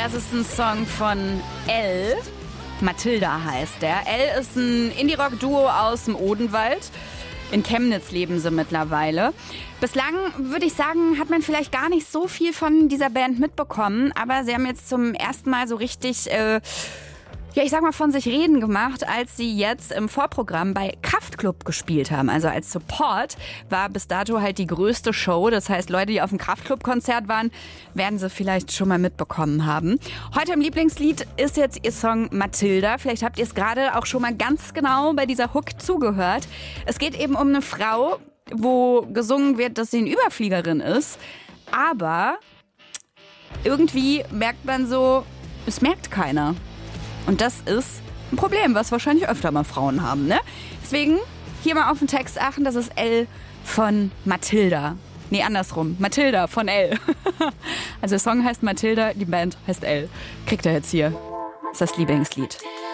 Das ist ein Song von Elle. Mathilda heißt der. Elle ist ein Indie-Rock-Duo aus dem Odenwald. In Chemnitz leben sie mittlerweile. Bislang, würde ich sagen, hat man vielleicht gar nicht so viel von dieser Band mitbekommen. Aber sie haben jetzt zum ersten Mal so richtig, ich sag mal, von sich reden gemacht, als sie jetzt im Vorprogramm bei Kraftklub gespielt haben. Also als Support war bis dato halt die größte Show. Das heißt, Leute, die auf dem Kraftklub-Konzert waren, werden sie vielleicht schon mal mitbekommen haben. Heute im Lieblingslied ist jetzt ihr Song Mathilda. Vielleicht habt ihr es gerade auch schon mal ganz genau bei dieser Hook zugehört. Es geht eben um eine Frau, wo gesungen wird, dass sie eine Überfliegerin ist. Aber irgendwie merkt man so, es merkt keiner. Und das ist ein Problem, was wahrscheinlich öfter mal Frauen haben, ne? Deswegen hier mal auf den Text achten, das ist Elle von Mathilda. Nee, andersrum. Mathilda von Elle. Also der Song heißt Mathilda, die Band heißt Elle. Kriegt er jetzt hier. Das ist das Lieblingslied.